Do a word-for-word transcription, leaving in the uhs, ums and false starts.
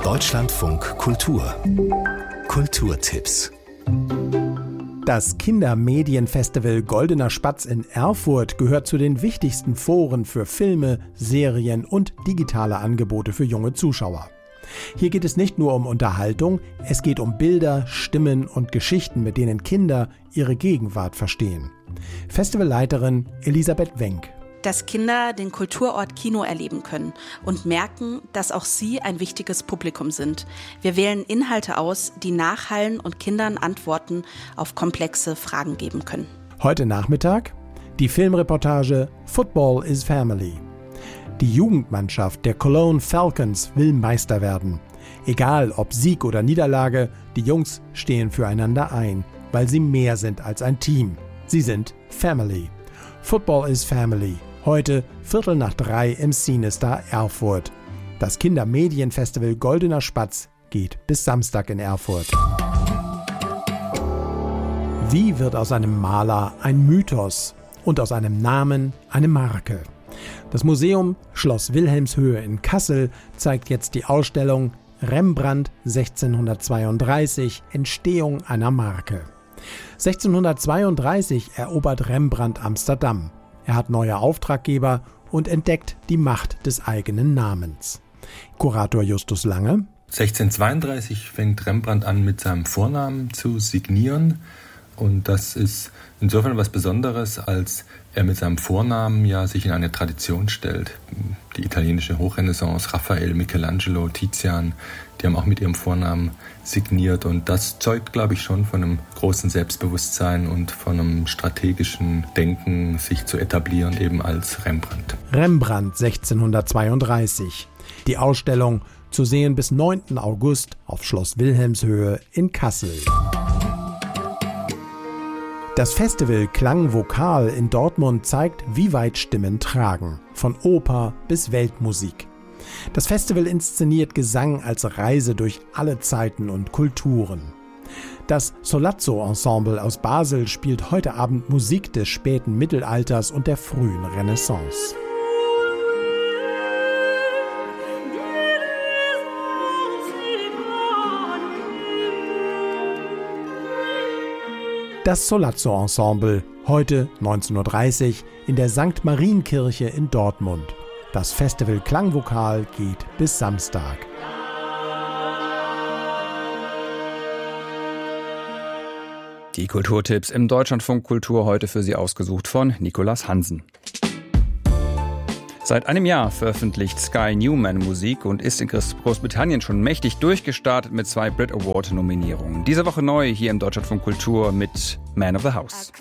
Deutschlandfunk Kultur Kulturtipps. Das Kindermedienfestival Goldener Spatz in Erfurt gehört zu den wichtigsten Foren für Filme, Serien und digitale Angebote für junge Zuschauer. Hier geht es nicht nur um Unterhaltung, es geht um Bilder, Stimmen und Geschichten, mit denen Kinder ihre Gegenwart verstehen. Festivalleiterin Elisabeth Wenck. Dass Kinder den Kulturort Kino erleben können und merken, dass auch sie ein wichtiges Publikum sind. Wir wählen Inhalte aus, die nachhallen und Kindern Antworten auf komplexe Fragen geben können. Heute Nachmittag die Filmreportage Football is Family. Die Jugendmannschaft der Cologne Falcons will Meister werden. Egal ob Sieg oder Niederlage, die Jungs stehen füreinander ein, weil sie mehr sind als ein Team. Sie sind Family. Football is Family. Heute Viertel nach drei im CineStar Erfurt. Das Kindermedienfestival Goldener Spatz geht bis Samstag in Erfurt. Wie wird aus einem Maler ein Mythos und aus einem Namen eine Marke? Das Museum Schloss Wilhelmshöhe in Kassel zeigt jetzt die Ausstellung Rembrandt sechzehnhundertzweiunddreißig – Entstehung einer Marke. sechzehnhundertzweiunddreißig erobert Rembrandt Amsterdam. Er hat neue Auftraggeber und entdeckt die Macht des eigenen Namens. Kurator Justus Lange. sechzehnhundertzweiunddreißig fängt Rembrandt an, mit seinem Vornamen zu signieren. Und das ist insofern was Besonderes, als er mit seinem Vornamen ja sich in eine Tradition stellt. Die italienische Hochrenaissance, Raphael, Michelangelo, Tizian, die haben auch mit ihrem Vornamen signiert. Und das zeugt, glaube ich, schon von einem großen Selbstbewusstsein und von einem strategischen Denken, sich zu etablieren eben als Rembrandt. Rembrandt sechzehnhundertzweiunddreißig. Die Ausstellung zu sehen bis neunten August auf Schloss Wilhelmshöhe in Kassel. Das Festival Klang Vokal in Dortmund zeigt, wie weit Stimmen tragen, von Oper bis Weltmusik. Das Festival inszeniert Gesang als Reise durch alle Zeiten und Kulturen. Das Solazzo Ensemble aus Basel spielt heute Abend Musik des späten Mittelalters und der frühen Renaissance. Das Solazzo Ensemble, heute neunzehn Uhr dreißig in der Sankt Marienkirche in Dortmund. Das Festival Klangvokal geht bis Samstag. Die Kulturtipps im Deutschlandfunk Kultur heute für Sie ausgesucht von Nicolas Hansen. Seit einem Jahr veröffentlicht Sky Newman Musik und ist in Großbritannien schon mächtig durchgestartet mit zwei Brit Award Nominierungen. Diese Woche neu hier im Deutschlandfunk Kultur mit Man of the House.